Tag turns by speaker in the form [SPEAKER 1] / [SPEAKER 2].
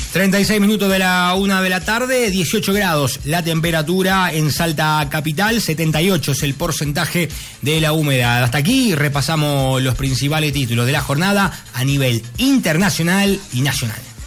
[SPEAKER 1] 36 minutos de la 1 de la tarde, 18 grados la temperatura en Salta capital, 78 es el porcentaje de la humedad. Hasta aquí repasamos los principales títulos de la jornada a nivel internacional y nacional.